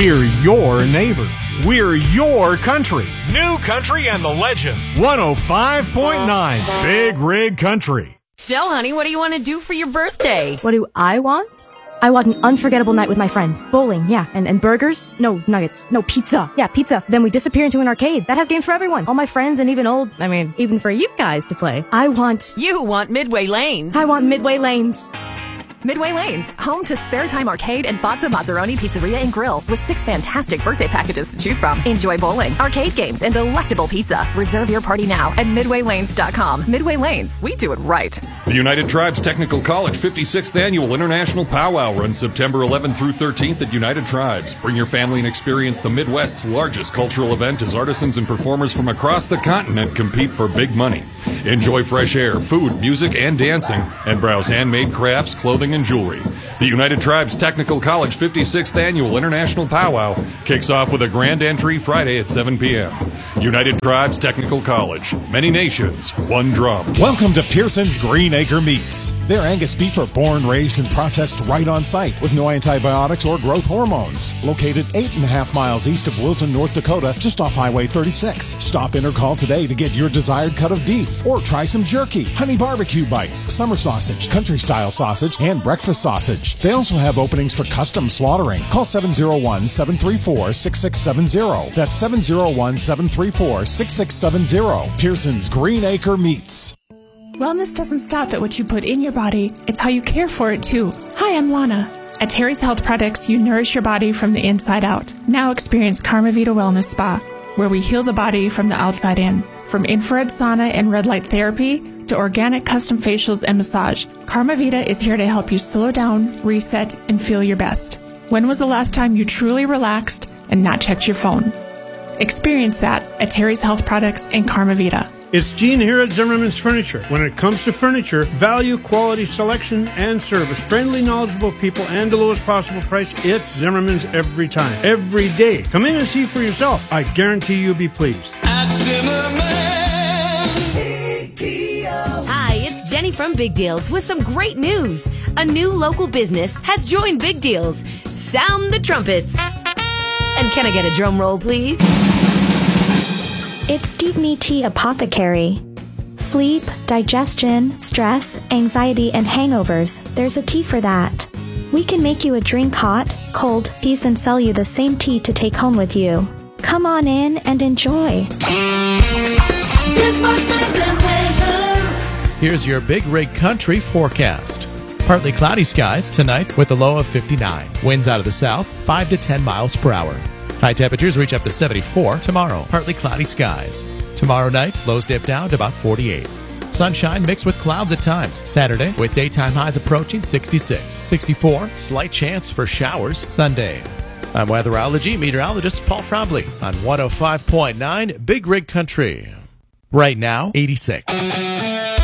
We're your neighbor. We're your country. New Country and the Legends. 105.9 Big Rig Country. So, honey, what do you want to do for your birthday? What do I want? I want an unforgettable night with my friends. Bowling, yeah. And burgers? No, nuggets. No, pizza. Yeah, pizza. Then we disappear into an arcade. That has games for everyone. All my friends and even for you guys to play. You want Midway Lanes. I want Midway Lanes. Midway Lanes, home to Spare Time Arcade and Bozza Mazzaroni Pizzeria and Grill with 6 fantastic birthday packages to choose from. Enjoy bowling, arcade games, and delectable pizza. Reserve your party now at MidwayLanes.com. Midway Lanes, we do it right. The United Tribes Technical College 56th Annual International Powwow runs September 11th through 13th at United Tribes. Bring your family and experience the Midwest's largest cultural event as artisans and performers from across the continent compete for big money. Enjoy fresh air, food, music, and dancing, and browse handmade crafts, clothing, and jewelry. The United Tribes Technical College 56th Annual International Powwow kicks off with a grand entry Friday at 7 p.m. United Tribes Technical College. Many nations, one drum. Welcome to Pearson's Green Acre Meats. Their Angus beef are born, raised, and processed right on site with no antibiotics or growth hormones. Located 8.5 miles east of Wilson, North Dakota, just off Highway 36. Stop in or call today to get your desired cut of beef. Or try some jerky, honey barbecue bites, summer sausage, country-style sausage, and breakfast sausage. They also have openings for custom slaughtering. Call 701-734-6670. That's 701-734-6670. Pearson's Green Acre Meats. Wellness doesn't stop at what you put in your body. It's how you care for it, too. Hi, I'm Lana. At Terry's Health Products, you nourish your body from the inside out. Now experience Karmavita Wellness Spa, where we heal the body from the outside in. From infrared sauna and red light therapy to organic custom facials and massage, Karmavita is here to help you slow down, reset, and feel your best. When was the last time you truly relaxed and not checked your phone? Experience that at Terry's Health Products and Karmavita. It's Gene here at Zimmerman's Furniture. When it comes to furniture, value, quality, selection, and service, friendly, knowledgeable people, and the lowest possible price, it's Zimmerman's every time, every day. Come in and see for yourself. I guarantee you'll be pleased. At Zimmerman's. Hi, it's Jenny from Big Deals with some great news. A new local business has joined Big Deals. Sound the trumpets. And can I get a drum roll, please? It's Deep Me Tea Apothecary. Sleep, digestion, stress, anxiety, and hangovers. There's a tea for that. We can make you a drink hot, cold, teas and sell you the same tea to take home with you. Come on in and enjoy. Here's your Big Rig Country forecast. Partly cloudy skies tonight with a low of 59. Winds out of the south, 5 to 10 miles per hour. High temperatures reach up to 74 tomorrow. Partly cloudy skies. Tomorrow night, lows dip down to about 48. Sunshine mixed with clouds at times. Saturday, with daytime highs approaching 66. 64, slight chance for showers Sunday. I'm weatherology meteorologist Paul Frobley on 105.9 Big Rig Country. Right now, 86.